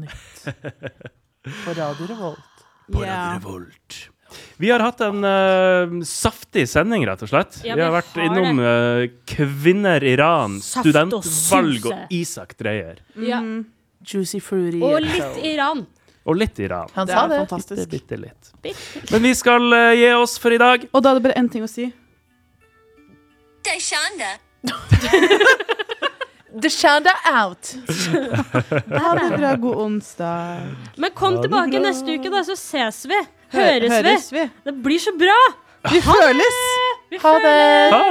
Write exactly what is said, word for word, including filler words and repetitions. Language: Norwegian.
nytt på Radio Revolt. På Ja. Radio Revolt. Vi har hatt en uh, saftig sending, rett og slett. Ja, vi har vi vært har innom uh, Kvinner Iran, Saft og studentvalg suse. og Isak Dreyer. Ja. Juicy Fruity. Og litt Iran. Og litt Iran. Han Det sa er det. fantastisk. Bitte, bitte litt. Bitte. Men vi skal uh, gi oss for i dag. Og da er det bare en ting å si. The Shanda out. Ha det bra, god onsdag. Men kom Ha det tilbake bra. neste uke, da, så ses vi. Høres vi. Høres vi. Det blir så bra. Vi føles. Vi Ha det. føles. Ha